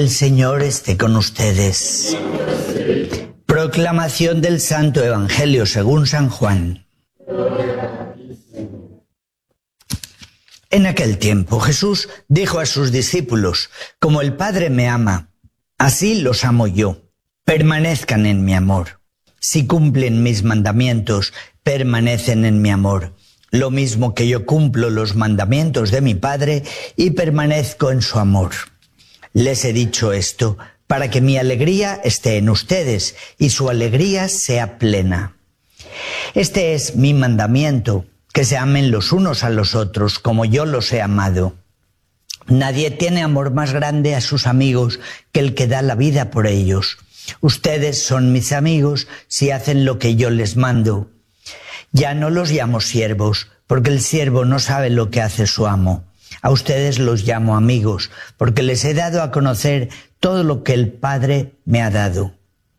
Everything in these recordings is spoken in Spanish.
El Señor esté con ustedes. Proclamación del Santo Evangelio según San Juan. En aquel tiempo Jesús dijo a sus discípulos: como el Padre me ama, así los amo yo. Permanezcan en mi amor. Si cumplen mis mandamientos, permanecen en mi amor. Lo mismo que yo cumplo los mandamientos de mi Padre y permanezco en su amor. Les he dicho esto para que mi alegría esté en ustedes y su alegría sea plena. Este es mi mandamiento, que se amen los unos a los otros como yo los he amado. Nadie tiene amor más grande a sus amigos que el que da la vida por ellos. Ustedes son mis amigos si hacen lo que yo les mando. Ya no los llamo siervos, porque el siervo no sabe lo que hace su amo. A ustedes los llamo amigos, porque les he dado a conocer todo lo que el Padre me ha dado.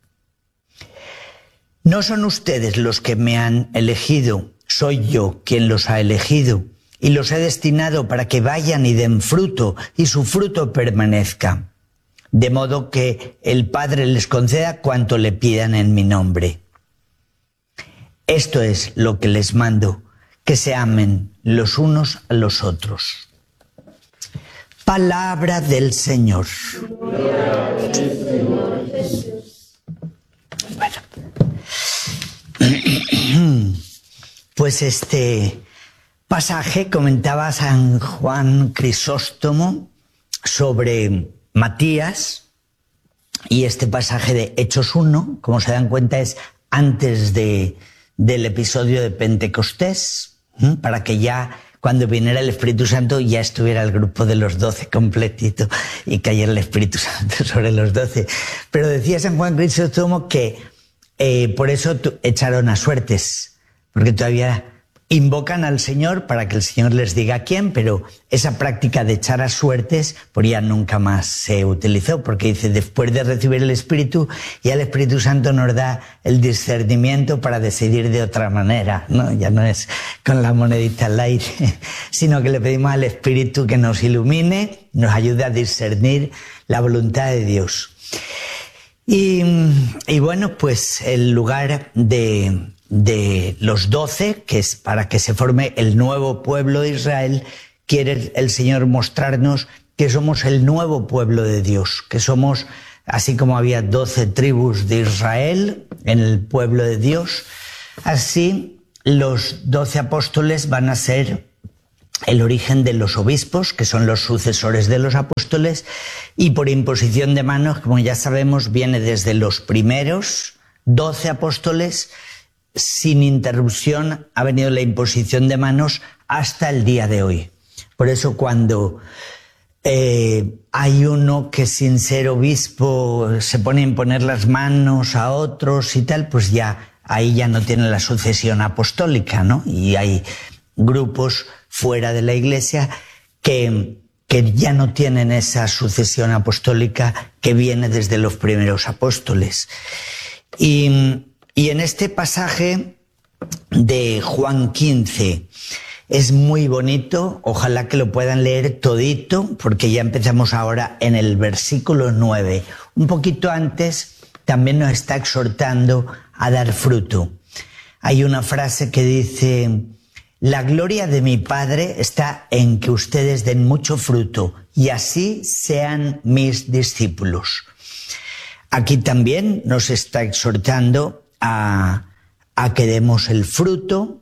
No son ustedes los que me han elegido, soy yo quien los ha elegido, y los he destinado para que vayan y den fruto, y su fruto permanezca. De modo que el Padre les conceda cuanto le pidan en mi nombre. Esto es lo que les mando, que se amen los unos a los otros. Palabra del Señor. Bueno, pues este pasaje comentaba San Juan Crisóstomo sobre Matías, y este pasaje de Hechos 1, como se dan cuenta, es antes del episodio de Pentecostés, para que ya cuando viniera el Espíritu Santo ya estuviera el grupo de los 12 completito y cayera el Espíritu Santo sobre los 12. Pero decía San Juan Crisóstomo que por eso echaron a suertes, porque todavía invocan al Señor para que el Señor les diga a quién, pero esa práctica de echar a suertes por ya nunca más se utilizó, porque dice, después de recibir el Espíritu, ya el Espíritu Santo nos da el discernimiento para decidir de otra manera, ¿no? Ya no es con la monedita al aire, sino que le pedimos al Espíritu que nos ilumine, nos ayude a discernir la voluntad de Dios. Y bueno, pues el lugar de los 12, que es para que se forme el nuevo pueblo de Israel, quiere el Señor mostrarnos que somos el nuevo pueblo de Dios, que somos, así como había 12 tribus de Israel en el pueblo de Dios, así los 12 apóstoles van a ser el origen de los obispos, que son los sucesores de los apóstoles, y por imposición de manos, como ya sabemos, viene desde los primeros 12 apóstoles. Sin interrupción ha venido la imposición de manos hasta el día de hoy. Por eso cuando hay uno que sin ser obispo se pone a imponer las manos a otros y tal, pues ya ahí ya no tiene la sucesión apostólica, ¿no? Y hay grupos fuera de la Iglesia que ya no tienen esa sucesión apostólica que viene desde los primeros apóstoles. Y en este pasaje de Juan 15 es muy bonito, ojalá que lo puedan leer todito, porque ya empezamos ahora en el versículo 9. Un poquito antes también nos está exhortando a dar fruto. Hay una frase que dice: la gloria de mi Padre está en que ustedes den mucho fruto y así sean mis discípulos. Aquí también nos está exhortando a que demos el fruto,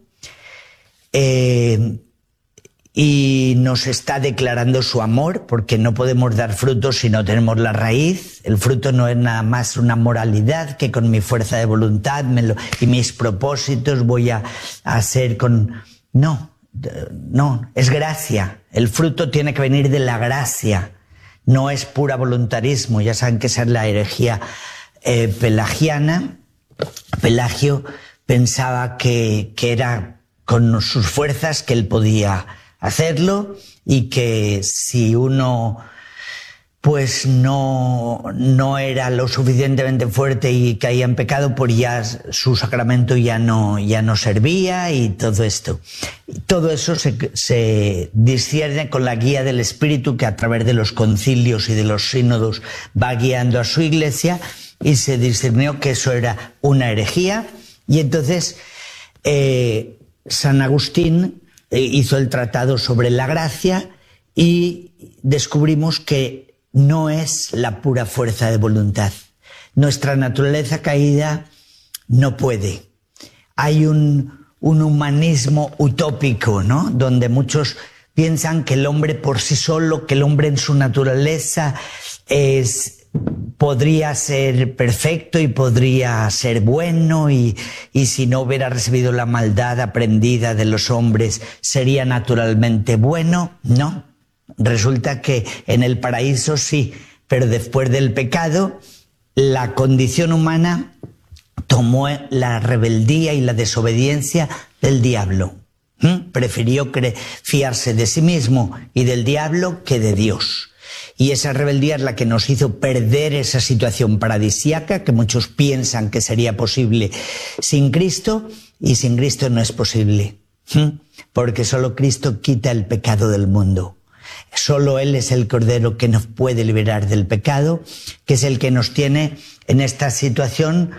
y nos está declarando su amor, porque no podemos dar fruto si no tenemos la raíz. El fruto no es nada más una moralidad que con mi fuerza de voluntad y mis propósitos voy a hacer con... No, es gracia. El fruto tiene que venir de la gracia, no es pura voluntarismo. Ya saben que esa es la herejía pelagiana. Pelagio pensaba que era con sus fuerzas que él podía hacerlo, y que si uno pues no era lo suficientemente fuerte y caía en pecado, pues ya su sacramento ya no servía y todo esto. Todo eso se discierne con la guía del Espíritu, que a través de los concilios y de los sínodos va guiando a su iglesia, y se discernió que eso era una herejía, y entonces San Agustín hizo el tratado sobre la gracia y descubrimos que no es la pura fuerza de voluntad. Nuestra naturaleza caída no puede. Hay un humanismo utópico, ¿no? Donde muchos piensan que el hombre por sí solo, que el hombre en su naturaleza podría ser perfecto y podría ser bueno, y si no hubiera recibido la maldad aprendida de los hombres sería naturalmente bueno. No. Resulta que en el paraíso sí, pero después del pecado, la condición humana tomó la rebeldía y la desobediencia del diablo. Prefirió fiarse de sí mismo y del diablo que de Dios. Y esa rebeldía es la que nos hizo perder esa situación paradisíaca que muchos piensan que sería posible sin Cristo, y sin Cristo no es posible. Porque solo Cristo quita el pecado del mundo. Solo Él es el Cordero que nos puede liberar del pecado, que es el que nos tiene en esta situación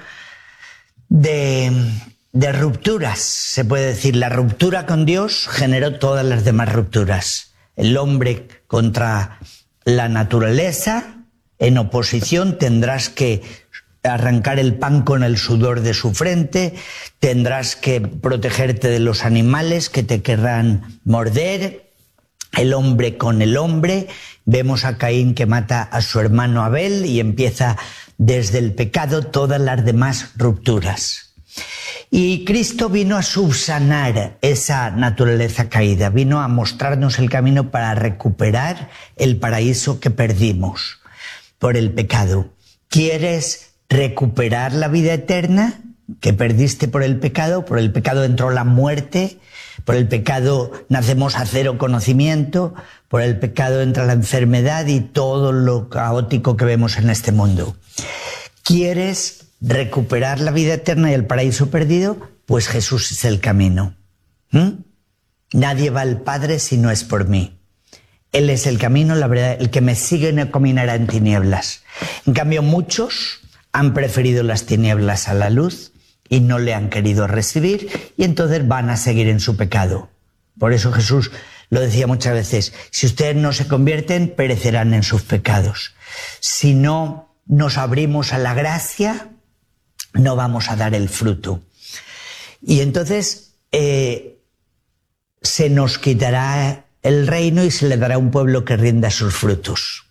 de rupturas. Se puede decir, la ruptura con Dios generó todas las demás rupturas. El hombre contra la naturaleza, en oposición, tendrás que arrancar el pan con el sudor de su frente, tendrás que protegerte de los animales que te querrán morder. El hombre con el hombre, vemos a Caín que mata a su hermano Abel, y empieza desde el pecado todas las demás rupturas. Y Cristo vino a subsanar esa naturaleza caída, vino a mostrarnos el camino para recuperar el paraíso que perdimos por el pecado. ¿Quieres recuperar la vida eterna que perdiste por el pecado? Por el pecado entró la muerte. Por el pecado nacemos a cero conocimiento, por el pecado entra la enfermedad y todo lo caótico que vemos en este mundo. ¿Quieres recuperar la vida eterna y el paraíso perdido? Pues Jesús es el camino. Nadie va al Padre si no es por mí. Él es el camino, la verdad, el que me sigue no caminará en tinieblas. En cambio, muchos han preferido las tinieblas a la luz y no le han querido recibir, y entonces van a seguir en su pecado. Por eso Jesús lo decía muchas veces: si ustedes no se convierten, perecerán en sus pecados. Si no nos abrimos a la gracia, no vamos a dar el fruto. Y entonces se nos quitará el reino y se le dará un pueblo que rinda sus frutos.